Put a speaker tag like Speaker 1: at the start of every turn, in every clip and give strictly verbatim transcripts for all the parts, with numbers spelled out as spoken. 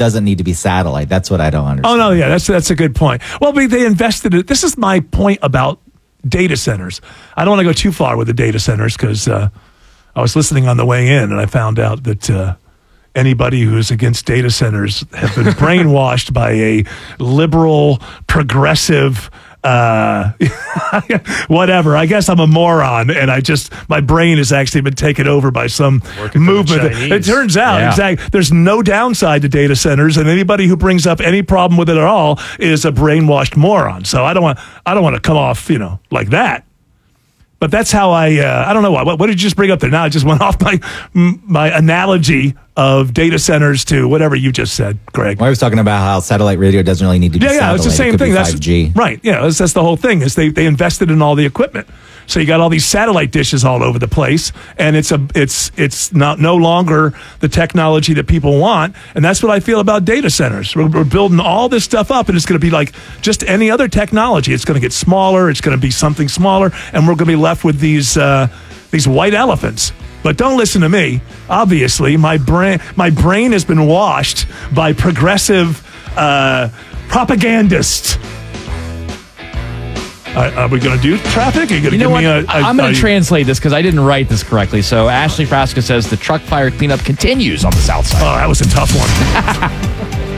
Speaker 1: doesn't need to be satellite. That's what I don't understand.
Speaker 2: Oh, no, yeah, that's that's a good point. Well, but they invested it. This is my point about data centers. I don't want to go too far with the data centers because uh, I was listening on the way in and I found out that uh, anybody who's against data centers have been brainwashed by a liberal, progressive, uh, whatever. I guess I'm a moron, and I just my brain has actually been taken over by some movement. It turns out, yeah. exactly, there's no downside to data centers, and anybody who brings up any problem with it at all is a brainwashed moron. So I don't want I don't want to come off, you know, like that. But that's how I, uh, I don't know, what, what did you just bring up there? Now I just went off my my analogy of data centers to whatever you just said, Greg.
Speaker 1: Well, I was talking about how satellite radio doesn't really need to be
Speaker 2: yeah, yeah,
Speaker 1: satellite.
Speaker 2: It's the same
Speaker 1: it could
Speaker 2: thing.
Speaker 1: Be
Speaker 2: that's
Speaker 1: five G.
Speaker 2: Right, yeah, that's, that's the whole thing is they, they invested in all the equipment. So you got all these satellite dishes all over the place, and it's a it's it's not no longer the technology that people want, and that's what I feel about data centers. We're, we're building all this stuff up, and it's going to be like just any other technology. It's going to get smaller. It's going to be something smaller, and we're going to be left with these uh, these white elephants. But don't listen to me. Obviously, my brain my brain has been washed by progressive uh, propagandists. Uh, are we going to do traffic? Are you going to
Speaker 3: you know
Speaker 2: give
Speaker 3: what?
Speaker 2: me a, a
Speaker 3: I'm going
Speaker 2: a,
Speaker 3: to translate this because I didn't write this correctly. So Ashley Frasca says the truck fire cleanup continues on the south side.
Speaker 2: Oh, that was a tough one.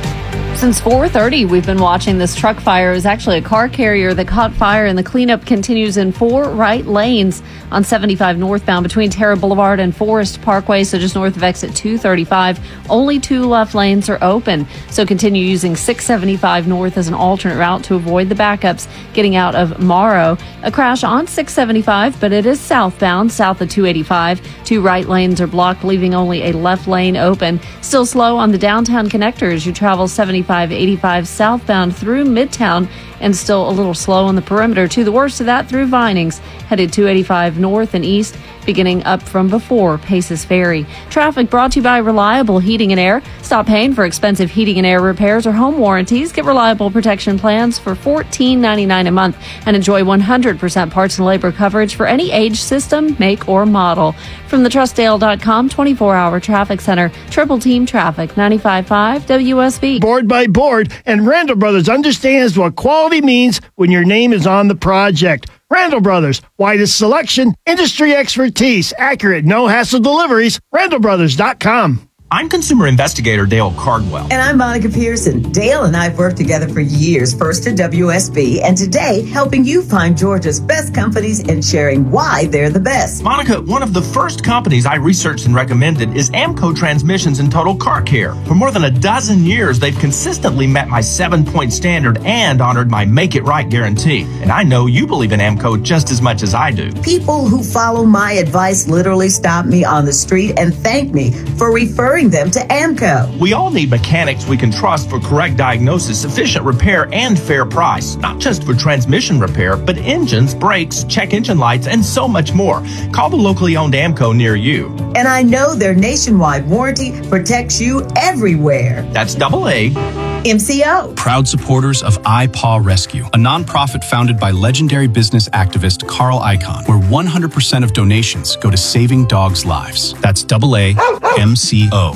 Speaker 4: Since four thirty, we've been watching this truck fire. It was actually a car carrier that caught fire, and the cleanup continues in four right lanes on seventy-five northbound between Terra Boulevard and Forest Parkway, so just north of exit two thirty-five. Only two left lanes are open, so continue using six seventy-five north as an alternate route to avoid the backups getting out of Morrow. A crash on six seventy-five, but it is southbound, south of two eighty-five. Two right lanes are blocked, leaving only a left lane open. Still slow on the downtown connector as you travel seventy-five eighty-five southbound through Midtown, and still a little slow on the perimeter to the worst of that through Vinings, headed two eighty-five north and east, beginning up from before Paces Ferry. Traffic brought to you by Reliable Heating and Air. Stop paying for expensive heating and air repairs or home warranties. Get reliable protection plans for fourteen ninety-nine a month and enjoy one hundred percent parts and labor coverage for any age, system, make, or model. From the trustdale dot com twenty-four hour traffic center, Triple Team Traffic, ninety-five point five W S B.
Speaker 5: Board by board, and Randall Brothers understands what quality means when your name is on the project. Randall Brothers, widest selection, industry expertise, accurate, no-hassle deliveries, randall brothers dot com.
Speaker 6: I'm consumer investigator Dale Cardwell.
Speaker 7: And I'm Monica Pearson. Dale and I have worked together for years, first at W S B, and today helping you find Georgia's best companies and sharing why they're the best.
Speaker 6: Monica, one of the first companies I researched and recommended is Amco Transmissions and Total Car Care. For more than a dozen years, they've consistently met my seven-point standard and honored my Make It Right guarantee. And I know you believe in Amco just as much as I do.
Speaker 7: People who follow my advice literally stop me on the street and thank me for referring them to Amco.
Speaker 6: We all need mechanics we can trust for correct diagnosis, efficient repair, and fair price. Not just for transmission repair, but engines, brakes, check engine lights, and so much more. Call the locally owned Amco near you.
Speaker 7: And I know their nationwide warranty protects you everywhere.
Speaker 6: That's double A.
Speaker 7: M C O.
Speaker 8: Proud supporters of iPaw Rescue, a nonprofit founded by legendary business activist Carl Icahn, where one hundred percent of donations go to saving dogs' lives. That's double A M C O.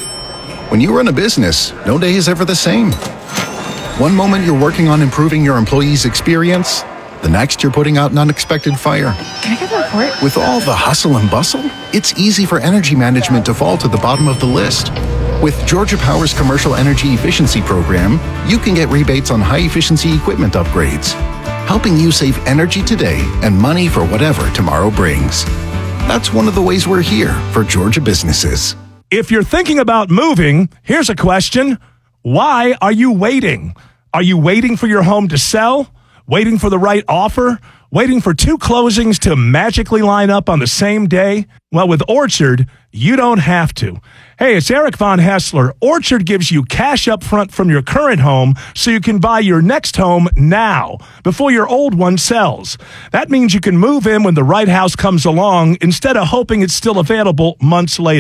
Speaker 9: When you run a business, no day is ever the same. One moment you're working on improving your employees' experience, the next you're putting out an unexpected fire.
Speaker 10: Can I get the report?
Speaker 9: With all the hustle and bustle, it's easy for energy management to fall to the bottom of the list. With Georgia Power's Commercial Energy Efficiency Program, you can get rebates on high-efficiency equipment upgrades, helping you save energy today and money for whatever tomorrow brings. That's one of the ways we're here for Georgia businesses.
Speaker 2: If you're thinking about moving, here's a question. Why are you waiting? Are you waiting for your home to sell? Waiting for the right offer? Waiting for two closings to magically line up on the same day? Well, with Orchard, you don't have to. Hey, it's Eric Von Hessler. Orchard gives you cash up front from your current home so you can buy your next home now, before your old one sells. That means you can move in when the right house comes along instead of hoping it's still available months later.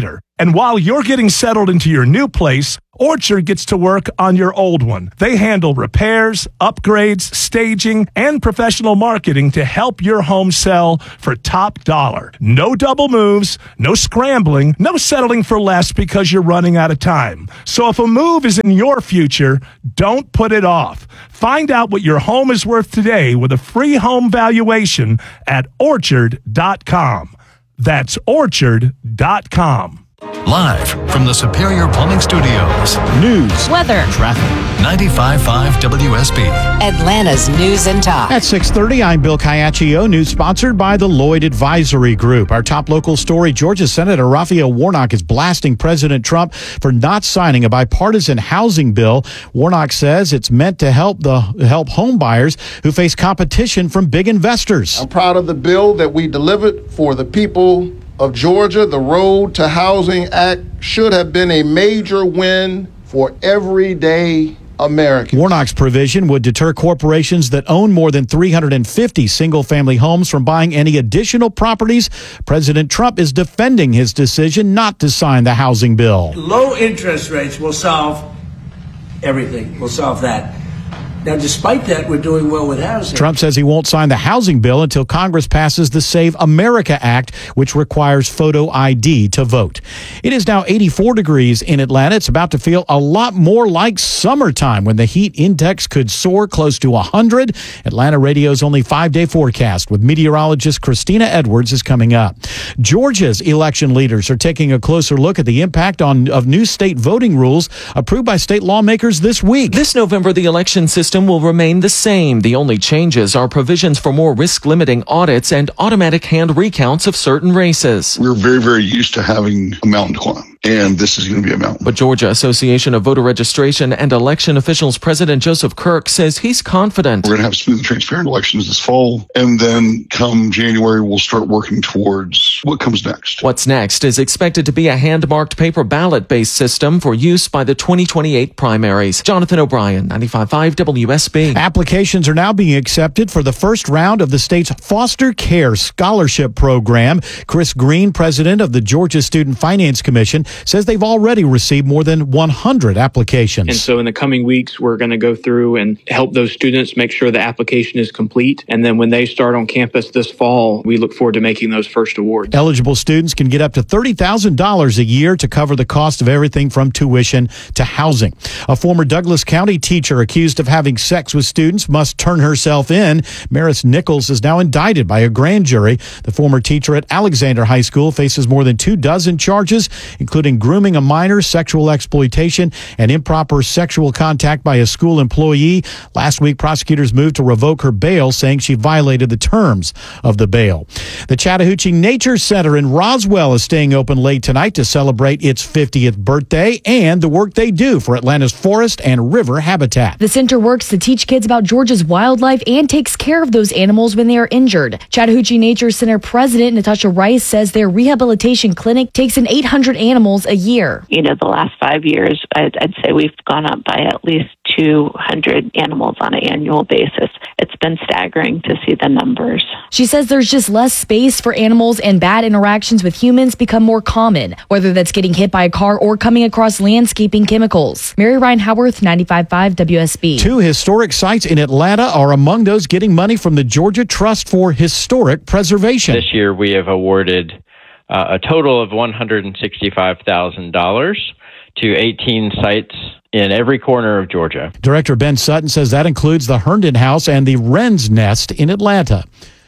Speaker 2: And while you're getting settled into your new place, Orchard gets to work on your old one. They handle repairs, upgrades, staging, and professional marketing to help your home sell for top dollar. No double moves, no scrambling, no settling for less because you're running out of time. So if a move is in your future, don't put it off. Find out what your home is worth today with a free home valuation at orchard dot com. That's orchard dot com.
Speaker 10: Live from the Superior Plumbing Studios.
Speaker 11: News,
Speaker 4: weather,
Speaker 10: traffic. ninety-five point five W S B.
Speaker 11: Atlanta's News and Talk.
Speaker 12: At six thirty, I'm Bill Caiaccio. News sponsored by the Lloyd Advisory Group. Our top local story, Georgia Senator Raphael Warnock is blasting President Trump for not signing a bipartisan housing bill. Warnock says it's meant to help the help home buyers who face competition from big investors.
Speaker 13: I'm proud of the bill that we delivered for the people of Georgia. The Road to Housing Act should have been a major win for everyday Americans.
Speaker 12: Warnock's provision would deter corporations that own more than three hundred fifty single-family homes from buying any additional properties. President Trump is defending his decision not to sign the housing bill.
Speaker 14: Low interest rates will solve everything. We'll solve that. Now, despite that, we're doing well with housing.
Speaker 12: Trump says he won't sign the housing bill until Congress passes the Save America Act, which requires photo I D to vote. It is now eighty-four degrees in Atlanta. It's about to feel a lot more like summertime when the heat index could soar close to one hundred. Atlanta Radio's only five-day forecast with meteorologist Christina Edwards is coming up. Georgia's election leaders are taking a closer look at the impact on of new state voting rules approved by state lawmakers this week.
Speaker 15: This November, the election system will remain the same. The only changes are provisions for more risk-limiting audits and automatic hand recounts of certain races.
Speaker 16: We're very, very used to having a mountain to climb, and this is going to be a mountain.
Speaker 15: But Georgia Association of Voter Registration and Election Officials President Joseph Kirk says he's confident.
Speaker 16: We're going to have smooth and transparent elections this fall, and then come January, we'll start working towards what comes next.
Speaker 15: What's next is expected to be a hand-marked paper ballot-based system for use by the twenty twenty-eight primaries. Jonathan O'Brien, ninety-five point five W S B.
Speaker 12: Applications are now being accepted for the first round of the state's foster care scholarship program. Chris Green, president of the Georgia Student Finance Commission, says they've already received more than one hundred applications.
Speaker 17: And so in the coming weeks, we're going to go through and help those students make sure the application is complete. And then when they start on campus this fall, we look forward to making those first awards.
Speaker 12: Eligible students can get up to thirty thousand dollars a year to cover the cost of everything from tuition to housing. A former Douglas County teacher accused of having sex with students must turn herself in. Maris Nichols is now indicted by a grand jury. The former teacher at Alexander High School faces more than two dozen charges, including grooming a minor, sexual exploitation, and improper sexual contact by a school employee. Last week, prosecutors moved to revoke her bail, saying she violated the terms of the bail. The Chattahoochee Nature Center in Roswell is staying open late tonight to celebrate its fiftieth birthday and the work they do for Atlanta's forest and river habitat.
Speaker 18: The center works to teach kids about Georgia's wildlife and takes care of those animals when they are injured. Chattahoochee Nature Center President Natasha Rice says their rehabilitation clinic takes in eight hundred animals a year.
Speaker 19: You know, the last five years, I'd, I'd say we've gone up by at least two hundred animals on an annual basis. It's been staggering to see the numbers.
Speaker 18: She says there's just less space for animals and bad interactions with humans become more common, whether that's getting hit by a car or coming across landscaping chemicals. Mary Ryan Howarth, ninety-five point five W S B.
Speaker 12: Two historic sites in Atlanta are among those getting money from the Georgia Trust for Historic Preservation.
Speaker 20: This year we have awarded uh, a total of one hundred sixty-five thousand dollars to eighteen sites in every corner of Georgia.
Speaker 12: Director Ben Sutton says that includes the Herndon House and the Wren's Nest in Atlanta.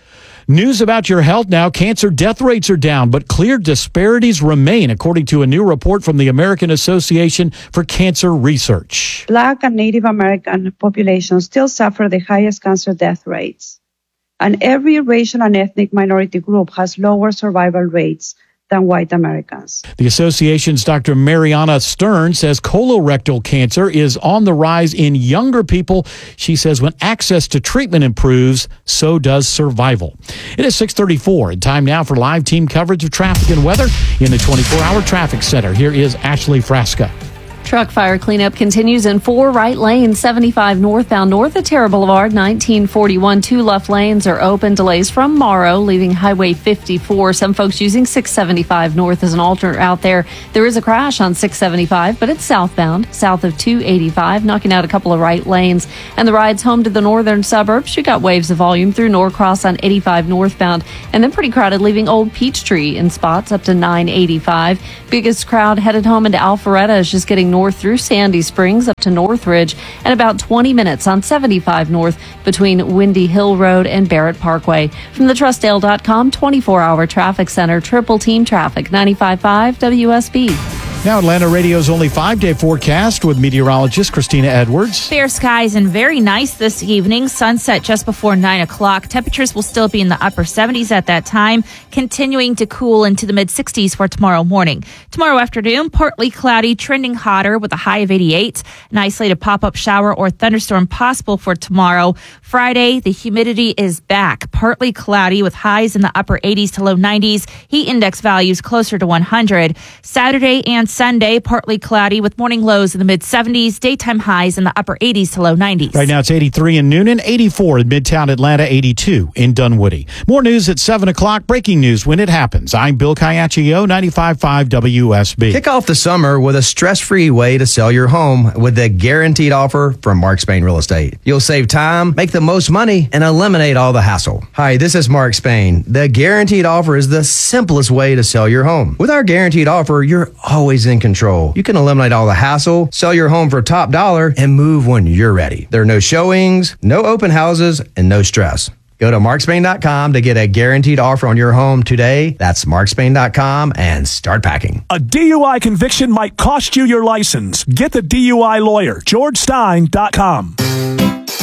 Speaker 12: News about your health now. Cancer death rates are down, but clear disparities remain, according to a new report from the American Association for Cancer Research.
Speaker 21: Black and Native American populations still suffer the highest cancer death rates. And every racial and ethnic minority group has lower survival rates than white Americans.
Speaker 12: The association's Doctor Mariana Stern says colorectal cancer is on the rise in younger people. She says when access to treatment improves, so does survival. It is six thirty-four, and time now for live team coverage of traffic and weather in the twenty-four hour traffic center. Here is Ashley Frasca.
Speaker 4: Truck fire cleanup continues in four right lanes, seventy-five northbound north of Terra Boulevard, nineteen forty-one. Two left lanes are open. Delays from Morrow, leaving Highway fifty-four. Some folks using six seventy-five north as an alternate out there. There is a crash on six seventy-five, but it's southbound, south of two eighty-five, knocking out a couple of right lanes. And the rides home to the northern suburbs, you got waves of volume through Norcross on eighty-five northbound, and then pretty crowded, leaving Old Peachtree in spots up to nine eighty-five. Biggest crowd headed home into Alpharetta is just getting north through Sandy Springs up to Northridge, and about twenty minutes on seventy-five north between Windy Hill Road and Barrett Parkway. From the trust dale dot com twenty-four hour traffic center, triple team traffic, ninety-five point five W S B.
Speaker 12: Now Atlanta Radio's only five-day forecast with meteorologist Christina Edwards.
Speaker 1: Fair skies and very nice this evening. Sunset just before nine o'clock. Temperatures will still be in the upper seventies at that time, continuing to cool into the mid-sixties for tomorrow morning. Tomorrow afternoon, partly cloudy, trending hotter with a high of eighty-eight. An isolated pop-up shower or thunderstorm possible for tomorrow. Friday, the humidity is back. Partly cloudy with highs in the upper eighties to low nineties. Heat index values closer to one hundred. Saturday and Sunday, partly cloudy with morning lows in the mid-seventies, daytime highs in the upper eighties to low nineties.
Speaker 12: Right now it's eighty-three in Noonan, eighty-four in Midtown Atlanta, eighty-two in Dunwoody. More news at seven o'clock. Breaking news when it happens. I'm Bill Caiaccio, ninety-five point five W S B.
Speaker 22: Kick off the summer with a stress-free way to sell your home with the guaranteed offer from Mark Spain Real Estate. You'll save time, make the most money, and eliminate all the hassle. Hi, this is Mark Spain. The guaranteed offer is the simplest way to sell your home. With our guaranteed offer, you're always in control. You can eliminate all the hassle, sell your home for top dollar, and move when you're ready. There are no showings, no open houses, and no stress. Go to mark spain dot com to get a guaranteed offer on your home today. That's mark spain dot com and start packing.
Speaker 2: A D U I conviction might cost you your license. Get the D U I lawyer, george stein dot com.